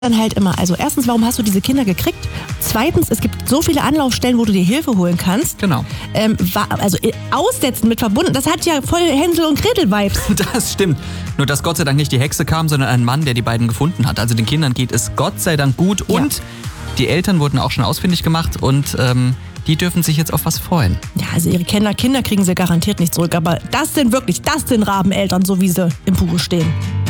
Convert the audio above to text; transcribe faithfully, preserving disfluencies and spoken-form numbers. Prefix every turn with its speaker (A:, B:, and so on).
A: dann halt immer, also erstens, warum hast du diese Kinder gekriegt? Zweitens, es gibt so viele Anlaufstellen, wo du dir Hilfe holen kannst.
B: Genau.
A: Ähm, also aussetzen mit verbunden, das hat ja voll Hänsel und Gretel-Vibes.
B: Das stimmt. Nur, dass Gott sei Dank nicht die Hexe kam, sondern ein Mann, der die beiden gefunden hat. Also den Kindern geht es Gott sei Dank gut und ja. Die Eltern wurden auch schon ausfindig gemacht und ähm, die dürfen sich jetzt auf was freuen.
A: Ja, also ihre Kinder, Kinder kriegen sie garantiert nicht zurück, aber das sind wirklich, das sind Rabeneltern, so wie sie im Buche stehen.